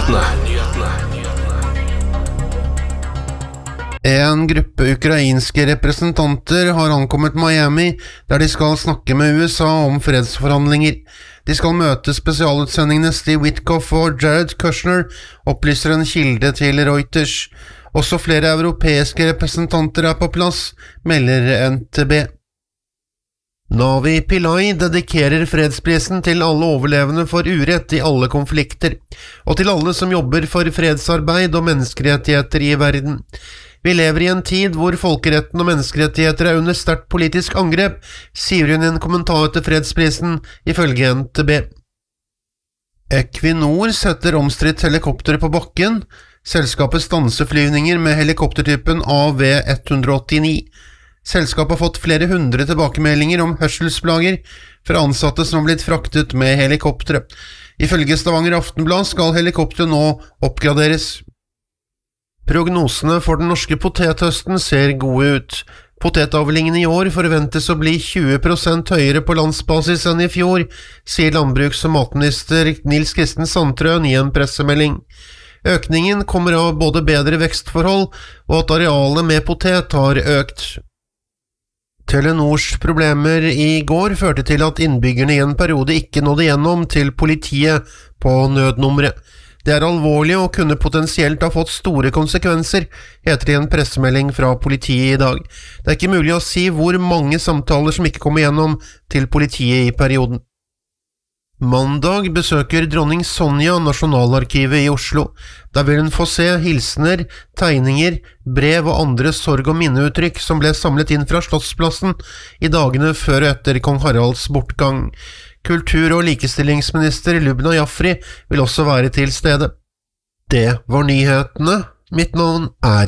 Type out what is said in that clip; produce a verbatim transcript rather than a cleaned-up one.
nyhetene. En gruppe ukrainske representanter har ankommet Miami, der de skal snakke med U S A om fredsforhandlinger. De skal møte spesialutsendingene Steve Witkoff og Jared Kushner, opplyser en kilde til Reuters. Også flere europeiske representanter er på plass, melder N T B. Navi Pillai dedikerer fredsprisen til alle overlevende for urett i alle konflikter, og til alle som jobber for fredsarbeid og menneskerettigheter i verden. Vi lever i en tid hvor folkeretten og menneskerettigheter er under sterkt politisk angrep, sier hun i en kommentar til fredsprisen, ifølge N T B. Equinor setter omstridt helikopter på bakken. Selskapet stanser flyvninger med helikoptertypen A V ett åttini. Selskapet har fått flere hundre tilbakemeldinger om hørselsplager fra ansatte som har blitt fraktet med helikoptre. Ifølge Stavanger Aftenblad skal helikopteret nå oppgraderes. Prognosene for den norske potethøsten ser gode ut. Potetavlingene i år forventes å bli tjue prosent høyere på landsbasis enn i fjor, sier landbruks- og matminister Nils Kristen Sandtrøen i en pressemelding. Økningen kommer av både bedre vekstforhold og at arealet med potet har økt. Telenors problemer i går førte til at innbyggerne i en periode ikke nådde gjennom til politiet på nødnummeret. Det er alvorlig og kunne potensielt ha fått store konsekvenser, heter det i en pressemelding fra politiet i dag. Det er ikke mulig å si hvor mange samtaler som ikke kommer gjennom til politiet i perioden. Mandag besøker dronning Sonja Nasjonalarkivet i Oslo. Der vil hun få se hilsener, tegninger, brev og andre sorg- og minneuttrykk som ble samlet inn fra Slottsplassen i dagene før og etter kong Haralds bortgang. Kultur- og likestillingsminister Lubna Jafri vil også være til stede. Det var nyhetene. Mitt navn er